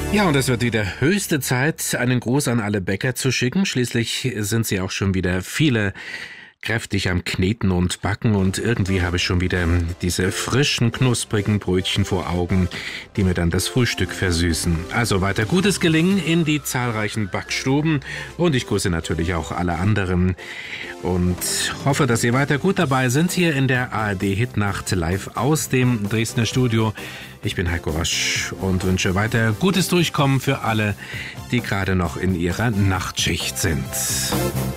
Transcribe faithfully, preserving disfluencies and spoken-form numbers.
Ja, und es wird wieder höchste Zeit, einen Gruß an alle Bäcker zu schicken. Schließlich sind sie auch schon wieder viele kräftig am Kneten und Backen und irgendwie habe ich schon wieder diese frischen, knusprigen Brötchen vor Augen, die mir dann das Frühstück versüßen. Also weiter gutes Gelingen in die zahlreichen Backstuben und ich grüße natürlich auch alle anderen und hoffe, dass ihr weiter gut dabei sind hier in der A R D Hitnacht live aus dem Dresdner Studio. Ich bin Heiko Rosch und wünsche weiter gutes Durchkommen für alle, die gerade noch in ihrer Nachtschicht sind.